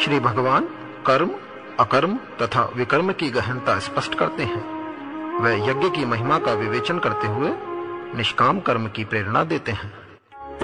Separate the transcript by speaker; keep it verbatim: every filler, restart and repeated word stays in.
Speaker 1: श्री भगवान कर्म, अकर्म तथा विकर्म की गहनता स्पष्ट करते हैं। वे यज्ञ की महिमा का विवेचन करते हुए निष्काम कर्म की प्रेरणा देते हैं।